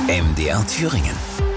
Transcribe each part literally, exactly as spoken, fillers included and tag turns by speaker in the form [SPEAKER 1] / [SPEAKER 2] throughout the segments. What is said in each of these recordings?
[SPEAKER 1] M D R Thüringen.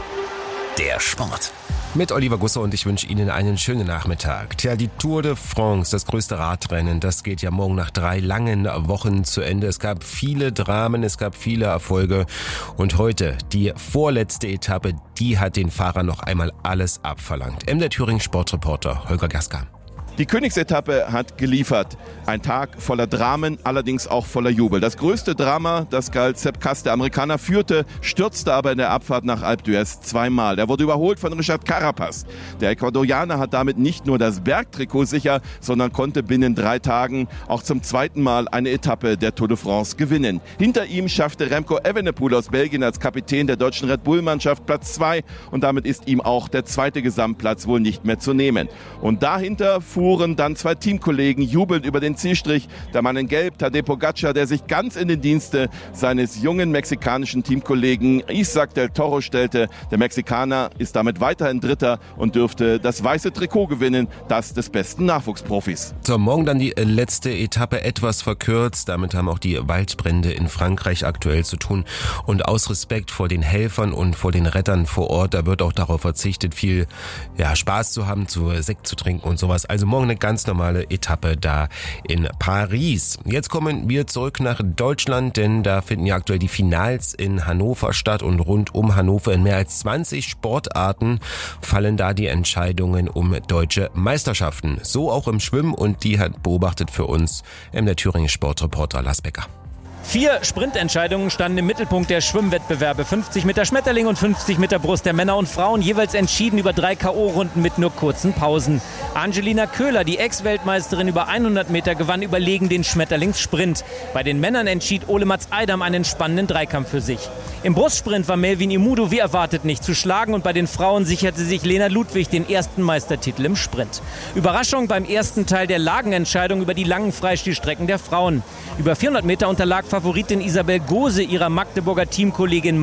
[SPEAKER 1] Der Sport.
[SPEAKER 2] Mit Oliver Gusser und ich wünsche Ihnen einen schönen Nachmittag. Tja, die Tour de France, das größte Radrennen, das geht ja morgen nach drei langen Wochen zu Ende. Es gab viele Dramen, es gab viele Erfolge und heute die vorletzte Etappe, die hat den Fahrern noch einmal alles abverlangt. M D R Thüringen Sportreporter Holger Gaska.
[SPEAKER 3] Die Königsetappe hat geliefert. Ein Tag voller Dramen, allerdings auch voller Jubel. Das größte Drama, das galt Sepp Kuss. Der Amerikaner führte, stürzte aber in der Abfahrt nach Alpe d'Huez zweimal. Er wurde überholt von Richard Carapaz. Der Ecuadorianer hat damit nicht nur das Bergtrikot sicher, sondern konnte binnen drei Tagen auch zum zweiten Mal eine Etappe der Tour de France gewinnen. Hinter ihm schaffte Remco Evenepoel aus Belgien als Kapitän der deutschen Red Bull-Mannschaft Platz zwei und damit ist ihm auch der zweite Gesamtplatz wohl nicht mehr zu nehmen. Und dahinter fuhren dann zwei Teamkollegen jubelnd über den Zielstrich. Der Mann in Gelb, Tadej Pogacar, der sich ganz in den Dienste seines jungen mexikanischen Teamkollegen Isaac del Toro stellte. Der Mexikaner ist damit weiterhin Dritter und dürfte das weiße Trikot gewinnen, das des besten Nachwuchsprofis.
[SPEAKER 2] So, morgen dann die letzte Etappe etwas verkürzt. Damit haben auch die Waldbrände in Frankreich aktuell zu tun. Und aus Respekt vor den Helfern und vor den Rettern vor Ort, da wird auch darauf verzichtet, viel ja, Spaß zu haben, zu Sekt zu trinken und sowas. Also morgen eine ganz normale Etappe da in Paris. Jetzt kommen wir zurück nach Deutschland, denn da finden ja aktuell die Finals in Hannover statt und rund um Hannover in mehr als zwanzig Sportarten fallen da die Entscheidungen um deutsche Meisterschaften. So auch im Schwimmen und die hat beobachtet für uns M D R Thüringen Sportreporter Lars Becker.
[SPEAKER 4] Vier Sprintentscheidungen standen im Mittelpunkt der Schwimmwettbewerbe. fünfzig Meter Schmetterling und fünfzig Meter Brust der Männer und Frauen, jeweils entschieden über drei K O-Runden mit nur kurzen Pausen. Angelina Köhler, die Ex-Weltmeisterin über hundert Meter, gewann überlegen den Schmetterlingssprint. Bei den Männern entschied Ole Mats Eidam einen spannenden Dreikampf für sich. Im Brustsprint war Melvin Imudu wie erwartet nicht zu schlagen und bei den Frauen sicherte sich Lena Ludwig den ersten Meistertitel im Sprint. Überraschung beim ersten Teil der Lagenentscheidung über die langen Freistilstrecken der Frauen. Über vierhundert Meter unterlag Favoritin Isabel Gose ihrer Magdeburger Teamkollegin